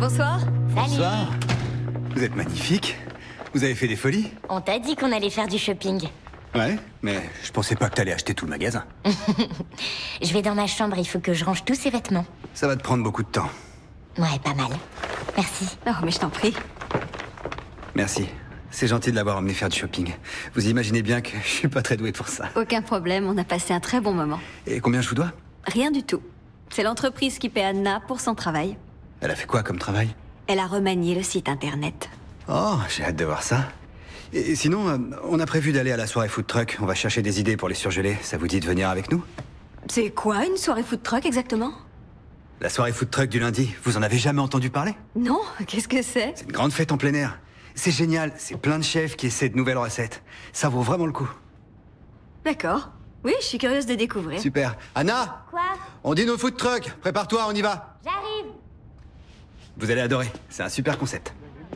Bonsoir. Salut. Bonsoir. Vous êtes magnifique. Vous avez fait des folies? On t'a dit qu'on allait faire du shopping. Ouais, mais je pensais pas que t'allais acheter tout le magasin. Je vais dans ma chambre, il faut que je range tous ces vêtements. Ça va te prendre beaucoup de temps. Ouais, pas mal. Merci. Oh, mais je t'en prie. Merci. C'est gentil de l'avoir emmené faire du shopping. Vous imaginez bien que je suis pas très doué pour ça. Aucun problème, on a passé un très bon moment. Et combien je vous dois? Rien du tout. C'est l'entreprise qui paie Anna pour son travail. Elle a fait quoi comme travail? Elle a remanié le site internet. Oh, j'ai hâte de voir ça. Et sinon, on a prévu d'aller à la soirée food truck. On va chercher des idées pour les surgeler. Ça vous dit de venir avec nous? C'est quoi une soirée food truck exactement? La soirée food truck du lundi, vous en avez jamais entendu parler? Non, qu'est-ce que c'est? C'est une grande fête en plein air. C'est génial, c'est plein de chefs qui essaient de nouvelles recettes. Ça vaut vraiment le coup. D'accord. Oui, je suis curieuse de découvrir. Super. Anna, Quoi? on dîne au food truck. Prépare-toi, on y va. J'arrive. Vous allez adorer. C'est un super concept.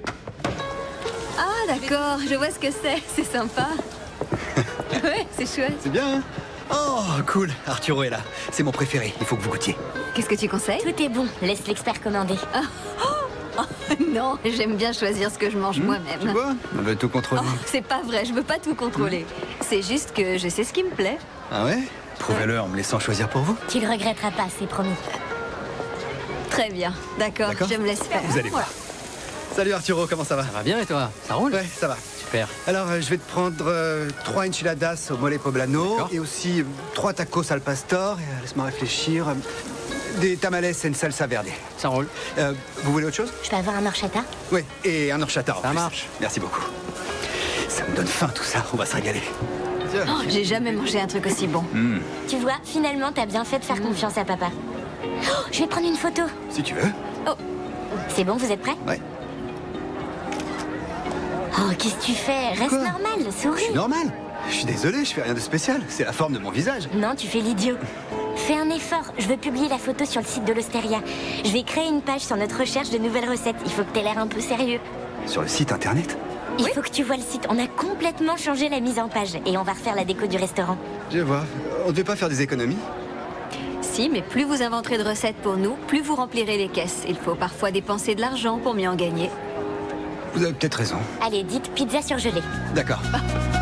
Ah, d'accord, je vois ce que c'est. C'est sympa. Ouais, c'est chouette. C'est bien, hein? Oh, cool. Arturo est là. C'est mon préféré. Il faut que vous goûtiez. Qu'est-ce que tu conseilles? Tout est bon, laisse l'expert commander. Non, j'aime bien choisir ce que je mange moi-même. Tu vois? On veut tout contrôler. Oh, c'est pas vrai, je veux pas tout contrôler. C'est juste que je sais ce qui me plaît. Ah ouais? Prouvez-le en me laissant choisir pour vous. Tu le regretteras pas, c'est promis. Très bien, d'accord, D'accord. je me laisse faire. Vous allez voir. Salut Arturo, comment ça va? Ça va bien et toi? Ça roule? Ouais, ça va. Super. Alors, je vais te prendre 3 enchiladas au mole poblano D'accord. et aussi 3 tacos al pastor. Et, laisse-moi réfléchir. Des tamales en salsa verde. Ça roule. Vous voulez autre chose? Je peux avoir un horchata? Oui, et un horchata en Ça plus. marche. Merci beaucoup. Ça me donne faim tout ça, on va se régaler. Oh, j'ai jamais mangé un truc aussi bon. Tu vois, finalement, t'as bien fait de faire confiance à papa. Oh, je vais prendre une photo. Si tu veux. C'est bon, vous êtes prêts? Ouais. Oh, qu'est-ce que tu fais? Reste Quoi? normal, Je souris. suis normal. Je suis désolé, je fais rien de spécial. C'est la forme de mon visage. Non, tu fais l'idiot. Fais un effort, je veux publier la photo sur le site de l'Osteria. Je vais créer une page sur notre recherche de nouvelles recettes. Il faut que t'aies l'air un peu sérieux. Sur le site internet? Il faut que tu vois le site. On a complètement changé la mise en page. Et on va refaire la déco du restaurant. Je vois. On devait pas faire des économies? Si, mais plus vous inventerez de recettes pour nous, plus vous remplirez les caisses. Il faut parfois dépenser de l'argent pour mieux en gagner. Vous avez peut-être raison. Allez, dites pizza surgelée. D'accord.